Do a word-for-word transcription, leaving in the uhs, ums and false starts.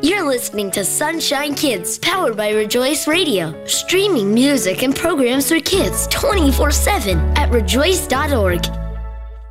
You're listening to Sunshine Kids, powered by Rejoice Radio. Streaming music and programs for kids twenty-four seven at rejoice dot org.